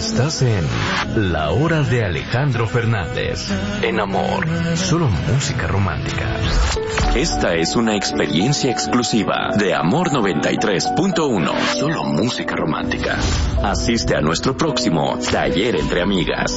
Estás en La Hora de Alejandro Fernández. En Amor, solo música romántica. Esta es una experiencia exclusiva de Amor 93.1. Solo música romántica. Asiste a nuestro próximo Taller entre Amigas.